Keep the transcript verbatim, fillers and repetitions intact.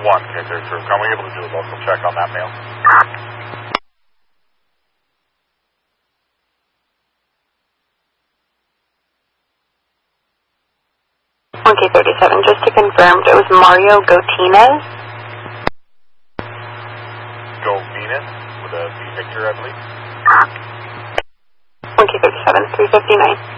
one K thirty-three. Are we able to do a local check on that mail? one K thirty-seven, just to confirm, it was Mario Gotinez? Gotinez, with a V Victor, I believe. one K thirty-seven, three fifty-nine.